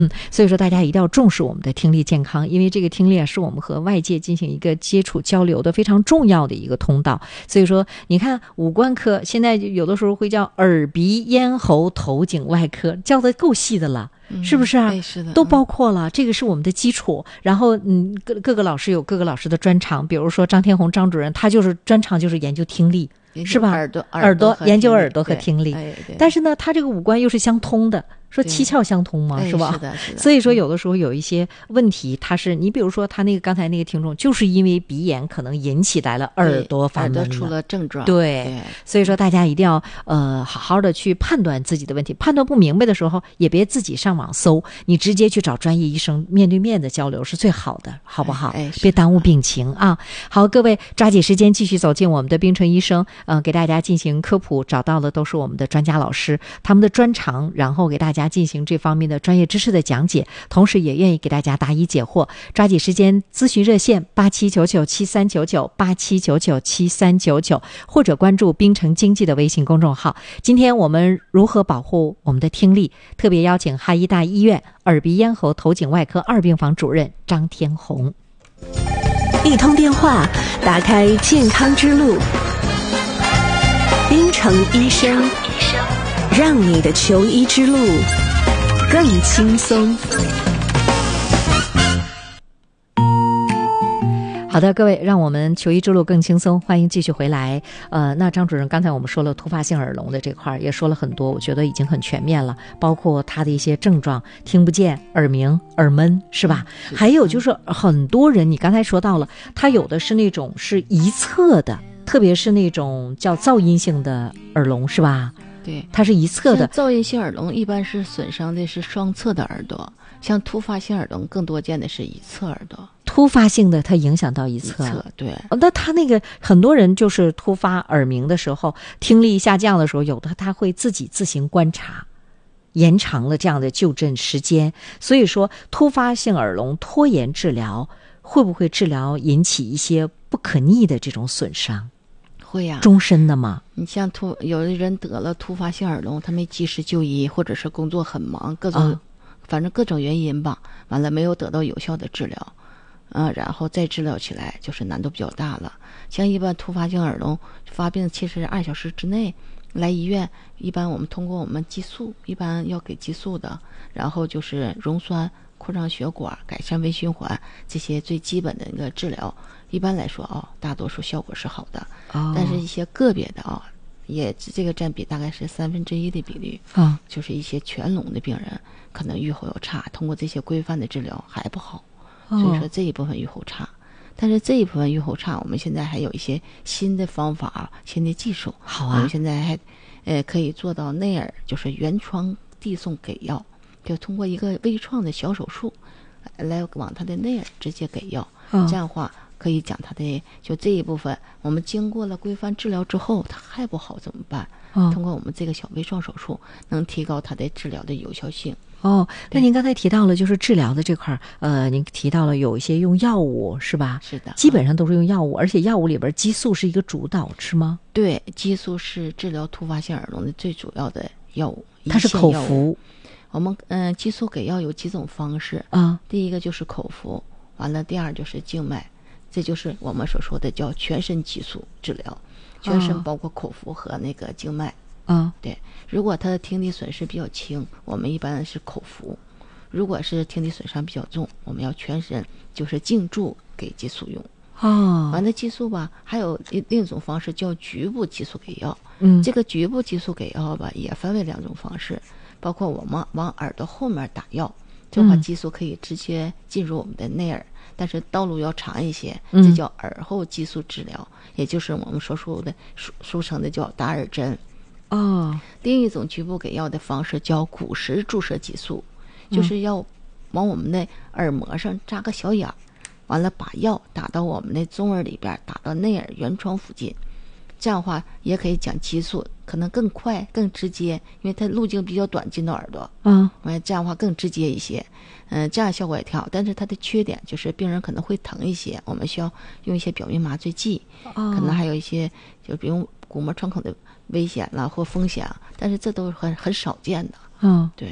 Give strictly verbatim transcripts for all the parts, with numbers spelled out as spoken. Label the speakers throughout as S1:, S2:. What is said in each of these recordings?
S1: 嗯，所以说大家一定要重视我们的听力健康，因为这个听力啊是我们和外界进行一个接触交流的非常重要的一个通道。所以说你看五官科现在有的时候会叫耳鼻咽喉头颈外科，叫得够细的了，是不是啊？
S2: 嗯哎、是的，
S1: 都包括了，这个是我们的基础。然后嗯，各各个老师有各个老师的专长，比如说张天红张主任，他就是专长就是研究听力，是吧？
S2: 耳朵
S1: 耳朵研究耳朵和
S2: 对
S1: 听力，
S2: 哎对
S1: 但是呢，他这个五官又是相通的。说七窍相通嘛，
S2: 哎、
S1: 是吧？
S2: 是的，是的。
S1: 所以说有的时候有一些问题，它是你比如说他那个刚才那个听众，就是因为鼻炎可能引起来了耳朵发闷了，
S2: 耳朵出了症状。
S1: 对，
S2: 对，
S1: 所以说大家一定要呃好好的去判断自己的问题，判断不明白的时候，也别自己上网搜，你直接去找专业医生，面对面的交流是最好的，好不好？
S2: 哎哎、
S1: 别耽误病情啊！好，各位抓紧时间继续走进我们的冰纯医生，呃，给大家进行科普，找到的都是我们的专家老师，他们的专长，然后给大家进行这方面的专业知识的讲解，同时也愿意给大家答疑解惑。抓紧时间咨询热线八七九九七三九九八七九九七三九九，或者关注冰城经济的微信公众号。今天我们如何保护我们的听力？特别邀请哈医大医院耳鼻咽喉头颈外科二病房主任张天红。
S3: 一通电话，打开健康之路。冰城医生，让你的求医之路更轻松。
S1: 好的，各位，让我们求医之路更轻松，欢迎继续回来。呃，那张主任，刚才我们说了突发性耳聋的这块，也说了很多，我觉得已经很全面了，包括他的一些症状，听不见、耳鸣、耳闷，是吧？
S2: 是
S1: 还有就是很多人，你刚才说到了，他有的是那种是一侧的，特别是那种叫噪音性的耳聋，是吧？
S2: 对，
S1: 它是一侧的。
S2: 噪音性耳聋一般是损伤的是双侧的耳朵，像突发性耳聋更多见的是一侧耳朵。
S1: 突发性的它影响到一侧，
S2: 一侧对、
S1: 哦。那他那个很多人就是突发耳鸣的时候，听力下降的时候，有的他会自己自行观察，延长了这样的就诊时间。所以说突发性耳聋拖延治疗，会不会治疗引起一些不可逆的这种损伤？
S2: 会呀、啊，
S1: 终身的吗？
S2: 你像突有的人得了突发性耳聋，他没及时就医，或者是工作很忙，各种、啊、反正各种原因吧，完了没有得到有效的治疗。嗯、呃，然后再治疗起来就是难度比较大了。像一般突发性耳聋发病七十二小时之内来医院，一般我们通过我们激素，一般要给激素的，然后就是溶栓、扩张血管、改善微循环这些最基本的一个治疗。一般来说啊、哦，大多数效果是好的，
S1: 哦、
S2: 但是一些个别的啊、哦，也这个占比大概是三分之一的比例
S1: 啊、哦，
S2: 就是一些全聋的病人可能预后有差，通过这些规范的治疗还不好。所以说这一部分预后差，但是这一部分预后差，我们现在还有一些新的方法、新的技术。
S1: 好啊，
S2: 我们现在还，呃，可以做到内耳，就是原创递送给药，就通过一个微创的小手术，来往他的内耳直接给药。
S1: 哦、
S2: 这样的话可以讲他的就这一部分，我们经过了规范治疗之后，他还不好怎么办？
S1: 哦、
S2: 通过我们这个小微创手术，能提高他的治疗的有效性。
S1: 哦，那您刚才提到了就是治疗的这块，呃，您提到了有一些用药物是吧？
S2: 是的，
S1: 基本上都是用药物，而且药物里边激素是一个主导，是吗？
S2: 对，激素是治疗突发性耳聋的最主要的药物，
S1: 它是口服。
S2: 我们嗯、呃，激素给药有几种方式
S1: 啊，
S2: 第一个就是口服，完了第二就是静脉，这就是我们所说的叫全身激素治疗，全身包括口服和那个静脉。
S1: 啊，
S2: 对，如果他的听力损失比较轻，我们一般是口服；如果是听力损伤比较重，我们要全身就是静注给激素用。
S1: 哦，
S2: 完了激素吧，还有另一种方式叫局部激素给药。
S1: 嗯，
S2: 这个局部激素给药吧，也分为两种方式，包括我们往耳朵后面打药，这话激素可以直接进入我们的内耳，嗯、但是道路要长一些，这叫耳后激素治疗，嗯、也就是我们所说的俗俗称的叫打耳针。
S1: 哦，
S2: 另一种局部给药的方式叫骨石注射激素，就是要往我们的耳膜上扎个小眼儿，完了把药打到我们的中耳里边，打到内耳原窗附近。这样的话也可以讲激素，可能更快更直接，因为它路径比较短，进到耳朵。
S1: 嗯，
S2: 完这样的话更直接一些。嗯、呃，这样效果也挺好，但是它的缺点就是病人可能会疼一些，我们需要用一些表面麻醉剂，
S1: 哦、
S2: 可能还有一些就比如鼓膜穿孔的危险啦或风险，但是这都是很很少见的。
S1: 嗯，
S2: 对。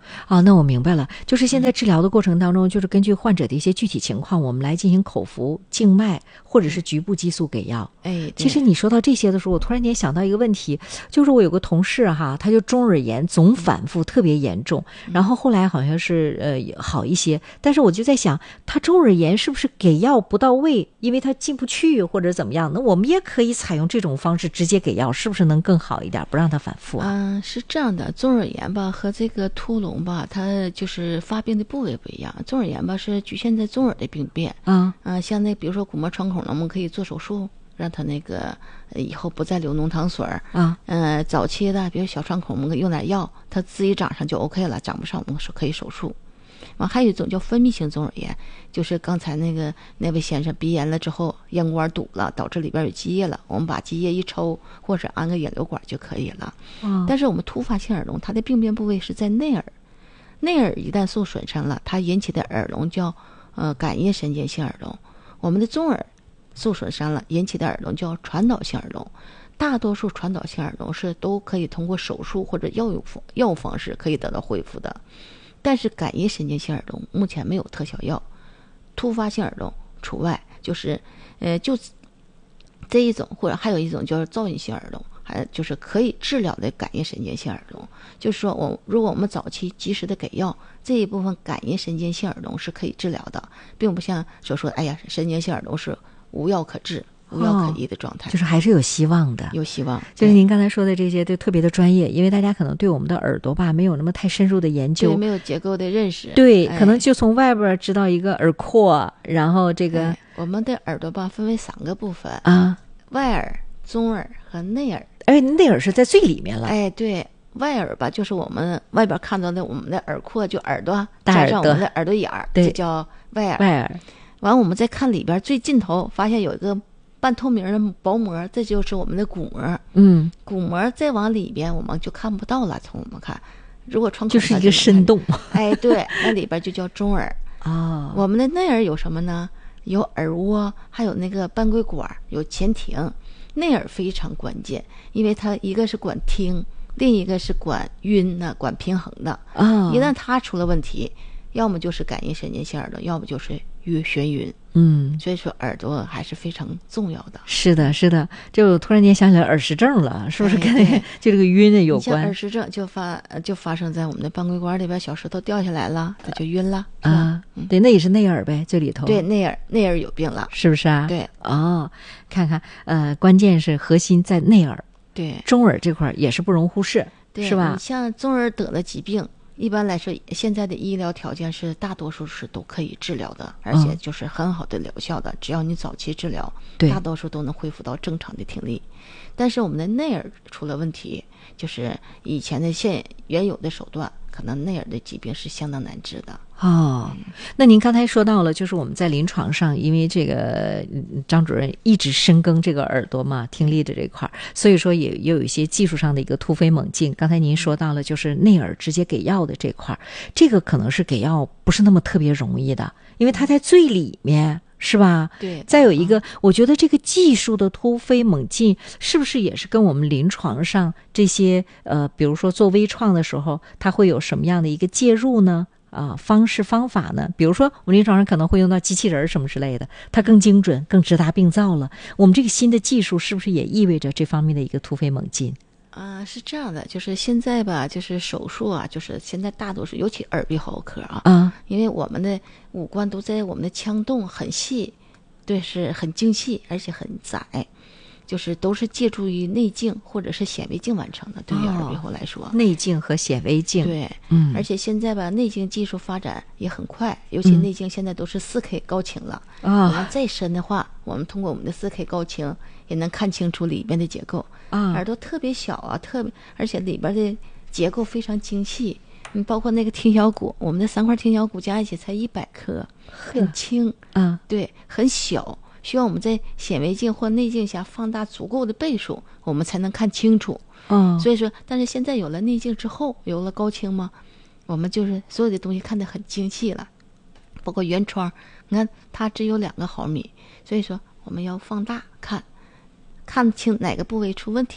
S1: 啊，那我明白了，就是现在治疗的过程当中，就是根据患者的一些具体情况，我们来进行口服、静脉或者是局部激素给药。
S2: 哎，
S1: 其实你说到这些的时候，我突然间想到一个问题，就是我有个同事哈，他就中耳炎总反复，特别严重，然后后来好像是呃好一些，但是我就在想，他中耳炎是不是给药不到位，因为他进不去或者怎么样？那我们也可以采用这种方式直接给药，是不是能更好一点，不让他反复啊？
S2: 嗯，是这样的，中耳炎吧和这个突聋吧，它就是发病的部位不一样。中耳炎吧是局限在中耳的病变，
S1: 啊，
S2: 嗯、像那比如说鼓膜穿孔呢，我们可以做手术，让它那个呃以后不再流脓淌水儿
S1: 啊。
S2: 嗯、呃，早期的比如小穿孔，我们可以用点药，它自己长上就 OK 了，长不上我们是可以手术。完还有一种叫分泌性中耳炎，就是刚才那个那位先生鼻炎了之后，咽管堵了，导致里边有积液了，我们把积液一抽，或者安个引流管就可以了。
S1: 嗯，
S2: 但是我们突发性耳聋，它的病变部位是在内耳，内耳一旦受损伤了，它引起的耳聋叫呃感叶神经性耳聋。我们的中耳受损伤了，引起的耳聋叫传导性耳聋。大多数传导性耳聋是都可以通过手术或者药物药物方式可以得到恢复的。但是感叶神经性耳聋目前没有特效药，突发性耳聋除外，就是呃就这一种，或者还有一种就是噪音性耳聋，还就是可以治疗的感叶神经性耳聋。就是说我如果我们早期及时的给药，这一部分感叶神经性耳聋是可以治疗的，并不像所说哎呀神经性耳聋是无药可治无药可医的状态、
S1: 哦、就是还是有希望的，
S2: 有希望。
S1: 就是您刚才说的这些都特别的专业，因为大家可能对我们的耳朵吧没有那么太深入的研究，
S2: 对，没有结构的认识，
S1: 对、
S2: 哎、
S1: 可能就从外边知道一个耳廓，然后这个、
S2: 哎、我们的耳朵吧分为三个部分
S1: 啊，
S2: 外耳、中耳和内耳。
S1: 哎，内耳是在最里面了。
S2: 哎，对，外耳吧就是我们外边看到的我们的耳廓，就耳朵
S1: 大耳朵
S2: 加上我们的耳朵眼儿，这叫外耳。
S1: 外耳
S2: 完我们再看里边最尽头，发现有一个半透明的薄膜，这就是我们的鼓膜。
S1: 嗯，
S2: 鼓膜再往里边我们就看不到了。从我们看，如果穿孔
S1: 就是一个深洞。
S2: 哎，对，那里边就叫中耳。
S1: 哦，
S2: 我们的内耳有什么呢？有耳蜗，还有那个半规管，有前庭。内耳非常关键，因为它一个是管听，另一个是管晕呢，管平衡的。
S1: 哦，
S2: 一旦它出了问题，要么就是感应神经性耳朵，要么就是晕眩晕。
S1: 嗯，
S2: 所以说耳朵还是非常重要的。
S1: 是的，是的，就我突然间想起来耳石症了，是不是跟、哎、就这个晕的有关？
S2: 耳石症就发就发生在我们的半规管里边，小石头掉下来了，它就晕了
S1: 啊、
S2: 嗯。
S1: 对，那也是内耳呗，最里头。
S2: 对，内耳内耳有病了，
S1: 是不是啊？
S2: 对，
S1: 哦，看看，呃，关键是核心在内耳，
S2: 对，
S1: 中耳这块也是不容忽视，是吧？
S2: 你像中耳得了疾病。一般来说，现在的医疗条件是大多数是都可以治疗的，而且就是很好的疗效的。嗯、只要你早期治疗，大多数都能恢复到正常的听力。但是我们的内耳出了问题，就是以前的现原有的手段，可能内耳的疾病是相当难治的。
S1: 哦，那您刚才说到了，就是我们在临床上，因为这个张主任一直深耕这个耳朵嘛，听力的这块，所以说也也有一些技术上的一个突飞猛进。刚才您说到了，就是内耳直接给药的这块，这个可能是给药不是那么特别容易的，因为它在最里面。是吧？
S2: 对。
S1: 再有一个、嗯，我觉得这个技术的突飞猛进，是不是也是跟我们临床上这些呃，比如说做微创的时候，它会有什么样的一个介入呢？啊、呃，方式方法呢？比如说我们临床上可能会用到机器人什么之类的，它更精准、更直达病灶了。我们这个新的技术是不是也意味着这方面的一个突飞猛进？
S2: 啊、呃，是这样的，就是现在吧，就是手术啊，就是现在大多数，尤其耳鼻喉科啊，
S1: 啊，
S2: 因为我们的五官都在我们的腔洞很细，对，是很精细，而且很窄，就是都是借助于内镜或者是显微镜完成的。对于耳鼻喉来说，
S1: 哦、内镜和显微镜，
S2: 对，
S1: 嗯，
S2: 而且现在吧，内镜技术发展也很快，尤其内镜现在都是 四 K 高清了。啊、嗯，我们再深的话，我们通过我们的 四 K 高清也能看清楚里边的结构。
S1: 啊，
S2: 耳朵特别小啊，特别，而且里边的结构非常精细。你包括那个听小骨，我们的三块听小骨加一起才一百克，很轻。
S1: 啊，
S2: 对，很小，需要我们在显微镜或内镜下放大足够的倍数，我们才能看清楚。
S1: 嗯，
S2: 所以说，但是现在有了内镜之后，有了高清嘛，我们就是所有的东西看得很精细了，包括圆窗，你看它只有两个毫米，所以说我们要放大看。看清哪个部位出问题了，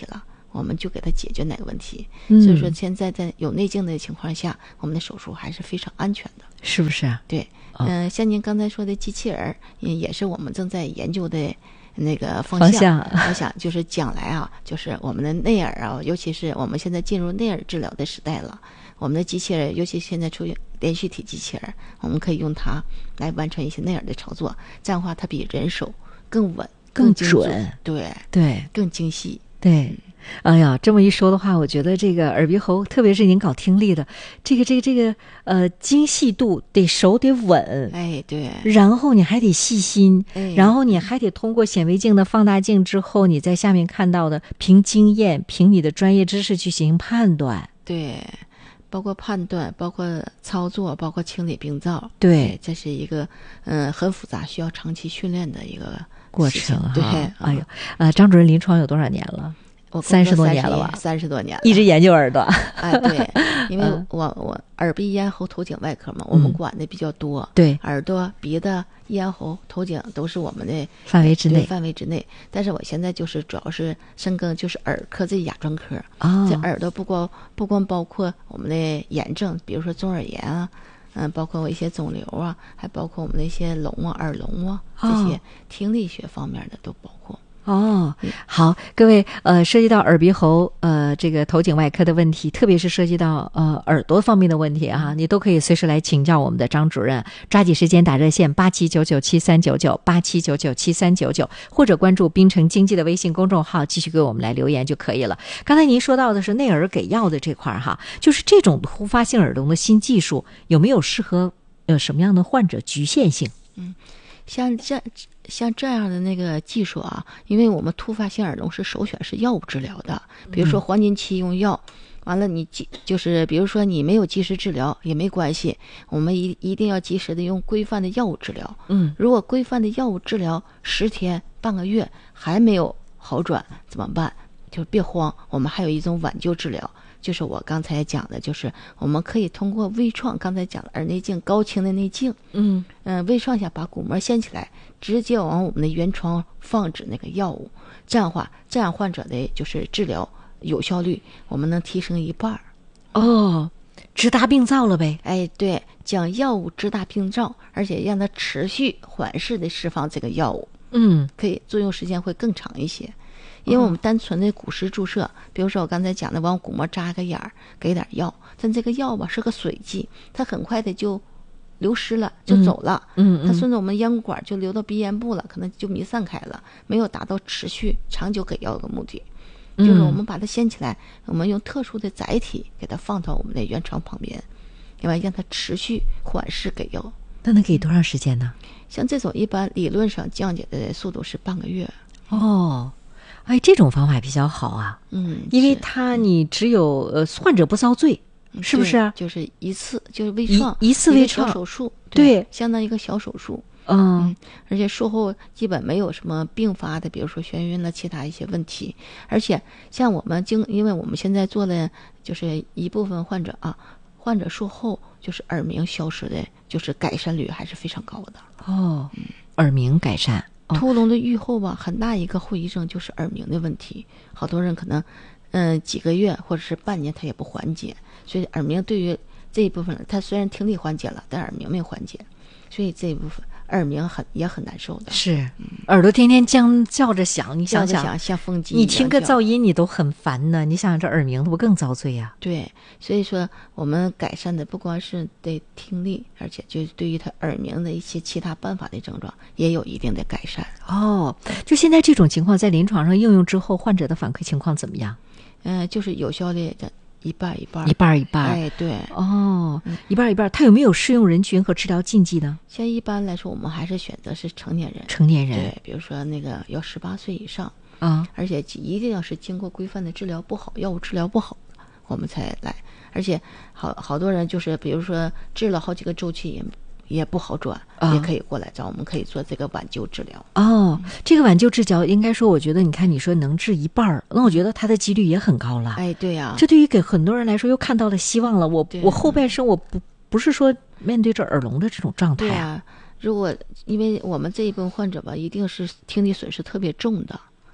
S2: 我们就给他解决哪个问题。
S1: 嗯、
S2: 所以说现在在有内镜的情况下，我们的手术还是非常安全的，
S1: 是不是啊？
S2: 对，嗯、呃，像您刚才说的机器人，也是我们正在研究的那个方向。
S1: 方向
S2: 我想就是将来啊，就是我们的内耳啊，尤其是我们现在进入内耳治疗的时代了，我们的机器人，尤其现在出现连续体机器人，我们可以用它来完成一些内耳的操作，这样的话它比人手更稳、
S1: 更
S2: 准，对
S1: 对，
S2: 更精细，
S1: 对。哎呀，这么一说的话，我觉得这个耳鼻喉，特别是您搞听力的，这个这个这个呃精细度得手得稳，
S2: 哎对，
S1: 然后你还得细心，
S2: 哎，
S1: 然后你还得通过显微镜的放大镜之后，你在下面看到的，凭经验，凭你的专业知识去进行判断，
S2: 对。包括判断，包括操作，包括清理病灶，
S1: 对，
S2: 这是一个嗯很复杂，需要长期训练的一个
S1: 过程哈。
S2: 对，
S1: 哎呦，呃，张主任临床有多少年了？
S2: 我
S1: 三十多年了吧？
S2: 三十多年了，
S1: 一直研究耳朵。
S2: 哎，对，因为我我耳鼻咽喉头颈外科嘛，我们管的比较多。
S1: 嗯、对，
S2: 耳朵、鼻子、咽喉、头颈都是我们的
S1: 范围之内。
S2: 范围之内。但是我现在就是主要是深耕就是耳科这亚专科。
S1: 哦。
S2: 这耳朵不光不光包括我们的炎症，比如说中耳炎啊，嗯、呃，包括一些肿瘤啊，还包括我们的一些聋啊、耳聋啊、
S1: 哦、
S2: 这些听力学方面的都包括。
S1: 哦，好，各位，呃，涉及到耳鼻喉，呃，这个头颈外科的问题，特别是涉及到呃耳朵方面的问题啊，你都可以随时来请教我们的张主任，抓紧时间打热线八七九九七三九九八七九九七三九九，或者关注滨城经济的微信公众号，继续给我们来留言就可以了。刚才您说到的是内耳给药的这块哈，就是这种突发性耳聋的新技术有没有适合呃什么样的患者局限性？
S2: 嗯，像这。像这样的那个技术啊，因为我们突发性耳聋是首选是药物治疗的，比如说黄金期用药，嗯、完了你就是比如说你没有及时治疗也没关系，我们一一定要及时的用规范的药物治疗。
S1: 嗯，
S2: 如果规范的药物治疗十天半个月还没有好转怎么办？就别慌，我们还有一种挽救治疗。就是我刚才讲的，就是我们可以通过微创，刚才讲的耳内镜高清的内镜，
S1: 嗯
S2: 嗯、呃，微创下把鼓膜掀起来，直接往我们的原床放置那个药物，这样的话，这样患者的就是治疗有效率，我们能提升一半。
S1: 哦，直达病灶了呗？
S2: 哎，对，将药物直达病灶，而且让它持续缓释的释放这个药物，
S1: 嗯，
S2: 可以作用时间会更长一些。因为我们单纯的鼓石注射，比如说我刚才讲的往鼓膜扎个眼儿，给点药，但这个药吧是个水剂，它很快的就流失了，就走了。
S1: 嗯嗯，
S2: 它顺着我们咽管就流到鼻咽部了，可能就弥散开了，没有达到持续长久给药的目的。就是我们把它掀起来，我们用特殊的载体给它放到我们的原床旁边，另外让它持续缓释给药。
S1: 那能给多长时间呢？
S2: 像这种一般理论上降解的速度是半个月。
S1: 哦。哎，这种方法比较好啊，
S2: 嗯，
S1: 因为它你只有呃患者不遭罪，是不是啊？
S2: 就是一次就是微创，
S1: 一, 一次微创
S2: 小手术，
S1: 对，
S2: 相当于一个小手术。
S1: 嗯,
S2: 嗯，而且术后基本没有什么并发的，比如说眩晕了，其他一些问题。而且像我们经，因为我们现在做的就是一部分患者啊，患者术后就是耳鸣消失的，就是改善率还是非常高的。
S1: 哦，嗯、耳鸣改善。
S2: 突聋的愈后吧，很大一个后遗症就是耳鸣的问题。好多人可能，嗯、呃，几个月或者是半年他也不缓解，所以耳鸣对于这一部分人，他虽然听力缓解了，但耳鸣没缓解，所以这一部分耳鸣很也很难受的。
S1: 是，嗯、耳朵天天将叫着响，你想想，
S2: 像风机，
S1: 你听个噪音你都很烦呢。你想想这耳鸣，不更遭罪呀、啊？
S2: 对，所以说我们改善的不光是对听力，而且就对于他耳鸣的一些其他办法的症状也有一定的改善。
S1: 哦，就现在这种情况在临床上应用之后，患者的反馈情况怎么样？
S2: 嗯、呃，就是有效的一半一半，
S1: 一半一半。
S2: 哎，对，
S1: 哦，一半一半。它有没有适用人群和治疗禁忌呢？
S2: 像一般来说，我们还是选择是成年人，
S1: 成年人，
S2: 对，比如说那个要十八岁以上
S1: 啊、嗯，
S2: 而且一定要是经过规范的治疗不好，药物治疗不好，我们才来。而且好好多人就是比如说治了好几个周期也也不好转、啊，也可以过来找我们，可以做这个挽救治疗。
S1: 哦，这个挽救治疗应该说，我觉得你看你说能治一半，那我觉得它的几率也很高了。
S2: 哎，对呀、啊，
S1: 这对于给很多人来说又看到了希望了。我我后半生我不不是说面对着耳聋的这种状态、啊。
S2: 对啊，如果因为我们这一部分患者吧，一定是听力损失特别重的，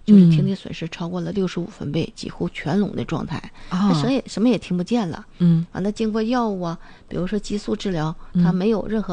S2: 就是听力损失超过了六十五分贝，几乎全聋的状态，他什么也什么也听不见了。
S1: 嗯，
S2: 完了经过药物啊，比如说激素治疗，他没有任何